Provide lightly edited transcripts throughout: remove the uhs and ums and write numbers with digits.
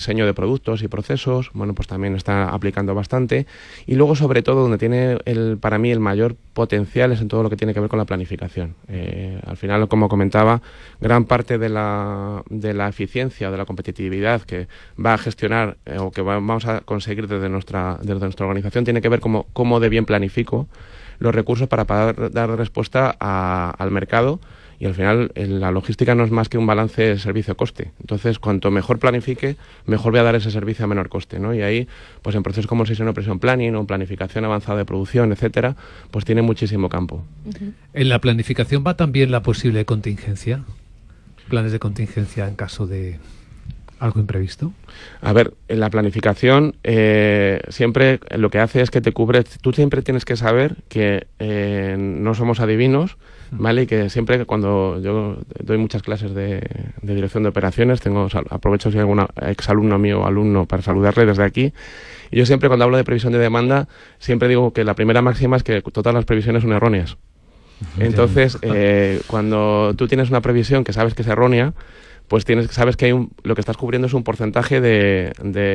diseño de productos y procesos, bueno, pues también está aplicando bastante. Y luego, sobre todo, donde tiene para mí el mayor potencial es en todo lo que tiene que ver con la planificación. Al final, como comentaba, gran parte de la eficiencia o de la competitividad que va a gestionar o que vamos a conseguir desde nuestra organización tiene que ver cómo de bien planifico los recursos para poder dar respuesta al mercado. Y al final la logística no es más que un balance servicio-coste. Entonces, cuanto mejor planifique, mejor voy a dar ese servicio a menor coste, ¿no? Y ahí, pues en procesos como el Season Operation Planning o planificación avanzada de producción, etcétera, pues tiene muchísimo campo. ¿En la planificación va también la posible contingencia? ¿Planes de contingencia en caso de algo imprevisto? A ver, en la planificación siempre lo que hace es que te cubre. Tú siempre tienes que saber que no somos adivinos, ¿vale? Y que siempre, cuando yo doy muchas clases de dirección de operaciones, aprovecho si hay algún exalumno mío o alumno para saludarle desde aquí. Y yo siempre, cuando hablo de previsión de demanda, siempre digo que la primera máxima es que todas las previsiones son erróneas. Entonces, cuando tú tienes una previsión que sabes que es errónea, pues sabes que lo que estás cubriendo es un porcentaje de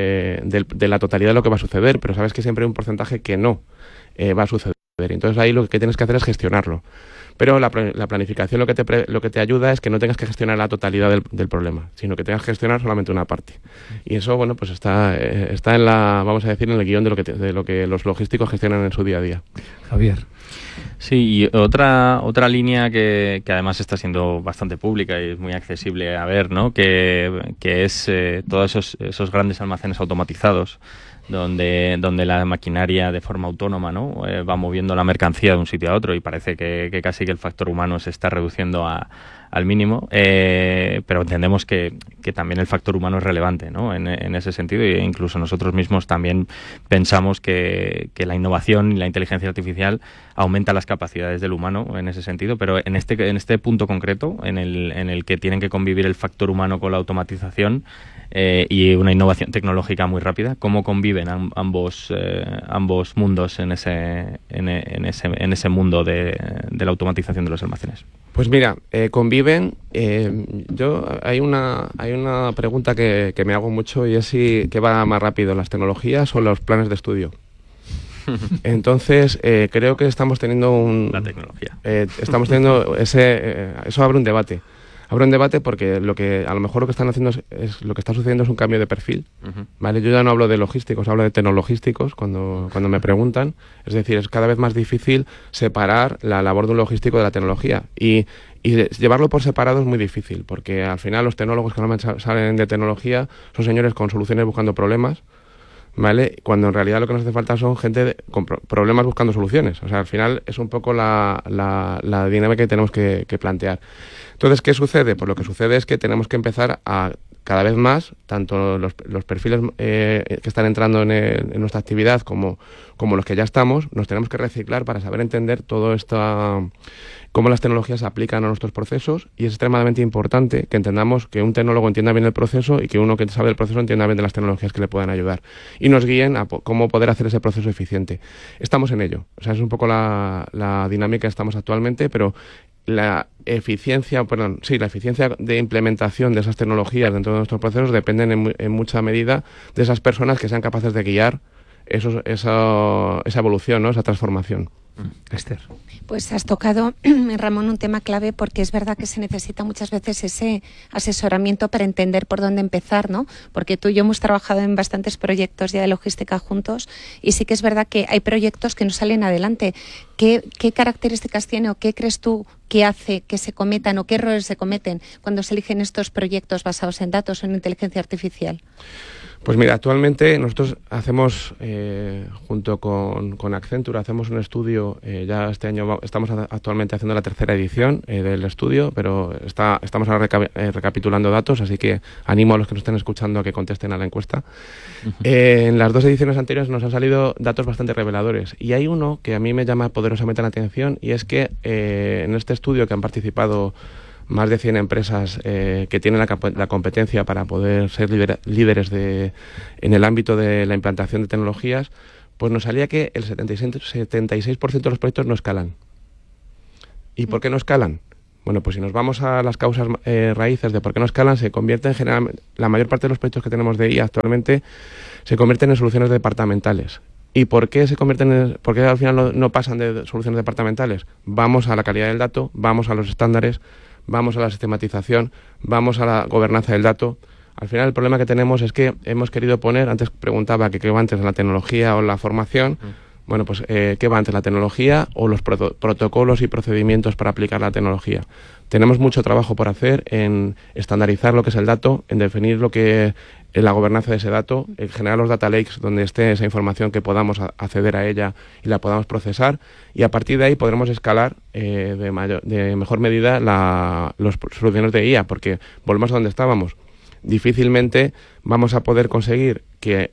la totalidad de lo que va a suceder, pero sabes que siempre hay un porcentaje que no va a suceder. Entonces ahí lo que tienes que hacer es gestionarlo. Pero la planificación lo que te ayuda es que no tengas que gestionar la totalidad del problema, sino que tengas que gestionar solamente una parte. Y eso, bueno, pues está en vamos a decir, en el guión de lo que los logísticos gestionan en su día a día. Javier. Sí, y otra línea que además está siendo bastante pública y es muy accesible a ver, ¿no? Que es todos esos grandes almacenes automatizados donde la maquinaria de forma autónoma, ¿no? Va moviendo la mercancía de un sitio a otro y parece que casi que el factor humano se está reduciendo al mínimo, pero entendemos que también el factor humano es relevante, ¿no? En ese sentido, e incluso nosotros mismos también pensamos que la innovación y la inteligencia artificial aumenta las capacidades del humano en ese sentido, pero en este punto concreto, en el que tienen que convivir el factor humano con la automatización y una innovación tecnológica muy rápida, ¿cómo conviven ambos mundos en ese mundo de la automatización de los almacenes? Pues mira, conviven. Hay una pregunta que me hago mucho, y es ¿qué va más rápido, las tecnologías o los planes de estudio? Entonces, creo que estamos teniendo la tecnología. Estamos teniendo eso abre un debate. Abre un debate porque a lo mejor lo que están haciendo es lo que está sucediendo es un cambio de perfil, ¿vale? Yo ya no hablo de logísticos, hablo de tecnologísticos cuando me preguntan. Es decir, es cada vez más difícil separar la labor de un logístico de la tecnología. Y llevarlo por separado es muy difícil, porque al final los tecnólogos que normalmente salen de tecnología son señores con soluciones buscando problemas, ¿vale? Cuando en realidad lo que nos hace falta son gente con problemas buscando soluciones. O sea, al final es un poco la dinámica que tenemos que plantear. Entonces, ¿qué sucede? Pues lo que sucede es que tenemos que empezar a cada vez más, tanto los perfiles que están entrando en nuestra actividad como los que ya estamos, nos tenemos que reciclar para saber entender todo esto, cómo las tecnologías se aplican a nuestros procesos, y es extremadamente importante que entendamos que un tecnólogo entienda bien el proceso y que uno que sabe del proceso entienda bien de las tecnologías que le puedan ayudar y nos guíen a cómo poder hacer ese proceso eficiente. Estamos en ello. O sea, es un poco la dinámica que estamos actualmente, pero la eficiencia de implementación de esas tecnologías dentro de nuestros procesos dependen en mucha medida de esas personas que sean capaces de guiar esa evolución, ¿no? Esa transformación. Esther. Pues has tocado, Ramón, un tema clave, porque es verdad que se necesita muchas veces ese asesoramiento para entender por dónde empezar, ¿no? Porque tú y yo hemos trabajado en bastantes proyectos ya de logística juntos, y sí que es verdad que hay proyectos que no salen adelante. ¿Qué características tiene o qué crees tú que hace que se cometan o qué errores se cometen cuando se eligen estos proyectos basados en datos o en inteligencia artificial? Pues mira, actualmente nosotros hacemos, junto con Accenture, hacemos un estudio, ya este año estamos actualmente haciendo la tercera edición del estudio, pero estamos ahora recapitulando datos, así que animo a los que nos estén escuchando a que contesten a la encuesta. En las dos ediciones anteriores nos han salido datos bastante reveladores, y hay uno que a mí me llama poderosamente la atención, y es que en este estudio, que han participado más de 100 empresas que tienen la competencia para poder ser líderes en el ámbito de la implantación de tecnologías, pues nos salía que el 76% de los proyectos no escalan. ¿Y por qué no escalan? Bueno, pues si nos vamos a las causas raíces de por qué no escalan, se convierten generalmente, la mayor parte de los proyectos que tenemos de IA actualmente se convierten en soluciones departamentales. ¿Y por qué por qué al final no pasan de soluciones departamentales? Vamos a la calidad del dato, vamos a los estándares, vamos a la sistematización, vamos a la gobernanza del dato. Al final el problema que tenemos es que hemos querido poner, antes preguntaba que qué va antes, la tecnología o la formación. Bueno, pues ¿qué va antes, la tecnología o los protocolos y procedimientos para aplicar la tecnología? Tenemos mucho trabajo por hacer en estandarizar lo que es el dato, en definir lo que es la gobernanza de ese dato, en generar los data lakes donde esté esa información que podamos acceder a ella y la podamos procesar, y a partir de ahí podremos escalar de mejor medida las soluciones de IA, porque volvemos a donde estábamos. Difícilmente vamos a poder conseguir que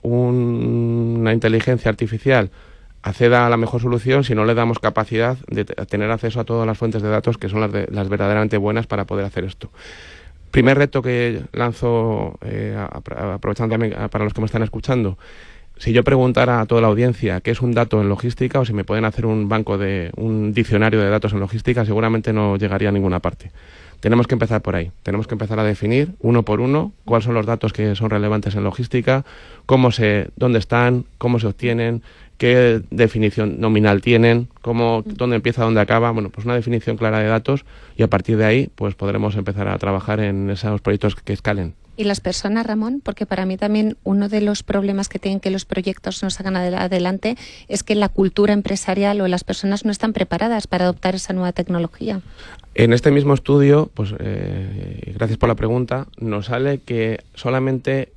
una inteligencia artificial acceda a la mejor solución si no le damos capacidad de tener acceso a todas las fuentes de datos que son las verdaderamente buenas para poder hacer esto. Primer reto que lanzo, aprovechando también para los que me están escuchando, si yo preguntara a toda la audiencia qué es un dato en logística o si me pueden hacer un diccionario de datos en logística, seguramente no llegaría a ninguna parte. Tenemos que empezar por ahí, tenemos que empezar a definir uno por uno cuáles son los datos que son relevantes en logística, dónde están, cómo se obtienen, qué definición nominal tienen, dónde empieza, dónde acaba. Bueno, pues una definición clara de datos, y a partir de ahí pues podremos empezar a trabajar en esos proyectos que escalen. Y las personas, Ramón, porque para mí también uno de los problemas que tienen que los proyectos no salgan adelante es que la cultura empresarial o las personas no están preparadas para adoptar esa nueva tecnología. En este mismo estudio, pues gracias por la pregunta, nos sale que solamente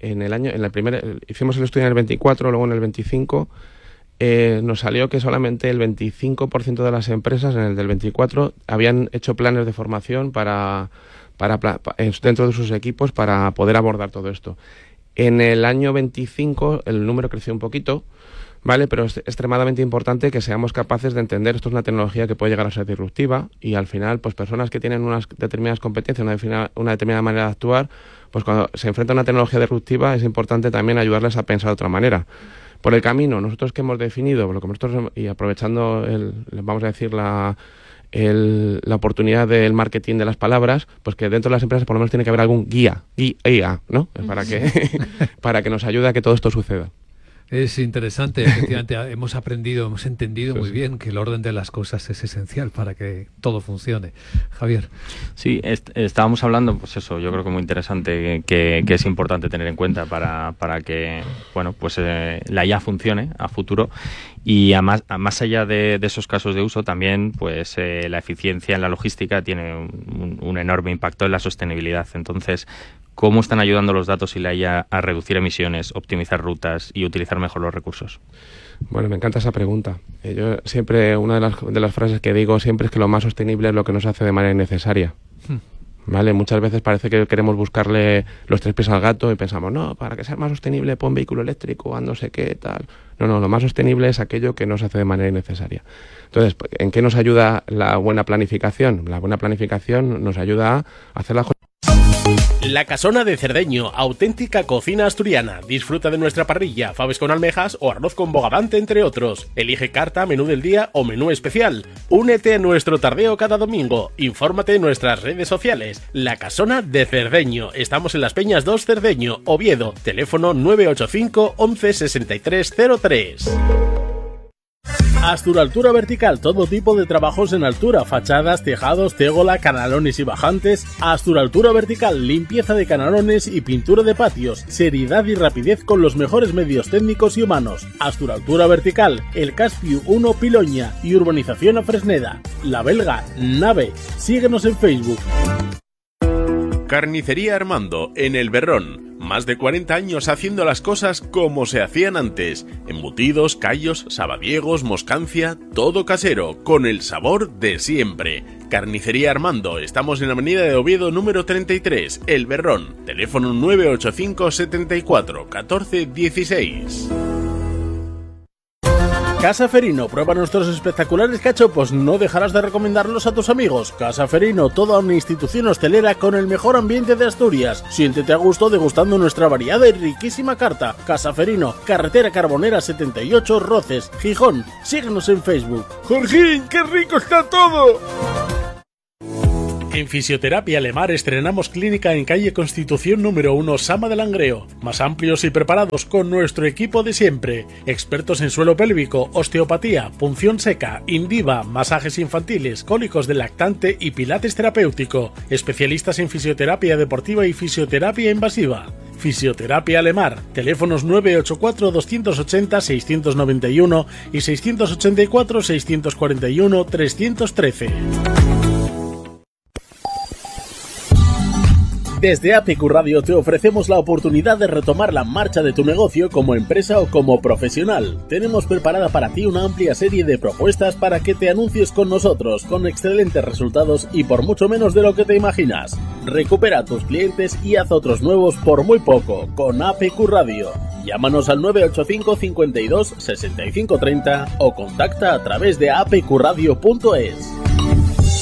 hicimos el estudio en el 24, luego en el 25, nos salió que solamente el 25% de las empresas en el del 24 habían hecho planes de formación dentro de sus equipos para poder abordar todo esto. En el año 25 el número creció un poquito, ¿vale? Pero es extremadamente importante que seamos capaces de entender esto es una tecnología que puede llegar a ser disruptiva, y al final pues personas que tienen unas determinadas competencias, una determinada manera de actuar, pues cuando se enfrenta a una tecnología disruptiva es importante también ayudarles a pensar de otra manera. Por el camino, nosotros que hemos definido, y aprovechando vamos a decir la oportunidad del marketing de las palabras, pues que dentro de las empresas por lo menos tiene que haber algún guía, ¿no? Para que nos ayude a que todo esto suceda. Es interesante, efectivamente, hemos entendido muy bien que el orden de las cosas es esencial para que todo funcione. Javier. Sí, estábamos hablando, pues eso, yo creo que muy interesante, que es importante tener en cuenta para que, bueno, pues la IA funcione a futuro. Y más allá de esos casos de uso, también pues la eficiencia en la logística tiene un enorme impacto en la sostenibilidad. Entonces, ¿cómo están ayudando los datos y la IA a reducir emisiones, optimizar rutas y utilizar mejor los recursos? Bueno, me encanta esa pregunta. Yo siempre, una de las frases que digo siempre es que lo más sostenible es lo que nos hace de manera innecesaria. ¿Vale? Muchas veces parece que queremos buscarle los tres pies al gato y pensamos, no, para que sea más sostenible pon vehículo eléctrico, no sé qué, tal. No, lo más sostenible es aquello que nos hace de manera innecesaria. Entonces, ¿en qué nos ayuda la buena planificación? La buena planificación nos ayuda a hacer las cosas. La Casona de Cerdeño, auténtica cocina asturiana. Disfruta de nuestra parrilla, faves con almejas o arroz con bogavante, entre otros. Elige carta, menú del día o menú especial. Únete a nuestro tardeo cada domingo. Infórmate en nuestras redes sociales. La Casona de Cerdeño. Estamos en Las Peñas 2 Cerdeño, Oviedo. Teléfono 985 11 63 03. Asturaltura Vertical, todo tipo de trabajos en altura, fachadas, tejados, tegola, canalones y bajantes. Asturaltura Vertical, limpieza de canalones y pintura de patios, seriedad y rapidez con los mejores medios técnicos y humanos. Asturaltura Vertical, El Caspiu 1 Piloña y Urbanización a Fresneda. La Belga, Nave. Síguenos en Facebook. Carnicería Armando, en El Berrón. Más de 40 años haciendo las cosas como se hacían antes. Embutidos, callos, sabadiegos, moscancia, todo casero, con el sabor de siempre. Carnicería Armando, estamos en la avenida de Oviedo número 33, El Berrón. Teléfono 985 74 14 16. Casa Ferino, prueba nuestros espectaculares cachopos, no dejarás de recomendarlos a tus amigos. Casa Ferino, toda una institución hostelera con el mejor ambiente de Asturias. Siéntete a gusto degustando nuestra variada y riquísima carta. Casa Ferino, carretera Carbonera 78, Roces, Gijón. Síguenos en Facebook. ¡Jorgín, qué rico está todo! En Fisioterapia Lemar estrenamos clínica en calle Constitución número 1, Sama de Langreo. Más amplios y preparados con nuestro equipo de siempre. Expertos en suelo pélvico, osteopatía, punción seca, Indiva, masajes infantiles, cólicos del lactante y pilates terapéutico. Especialistas en fisioterapia deportiva y fisioterapia invasiva. Fisioterapia Lemar. Teléfonos 984-280-691 y 684-641-313. Desde APQ Radio te ofrecemos la oportunidad de retomar la marcha de tu negocio como empresa o como profesional. Tenemos preparada para ti una amplia serie de propuestas para que te anuncies con nosotros, con excelentes resultados y por mucho menos de lo que te imaginas. Recupera a tus clientes y haz otros nuevos por muy poco, con APQ Radio. Llámanos al 985 52 65 30 o contacta a través de apqradio.es.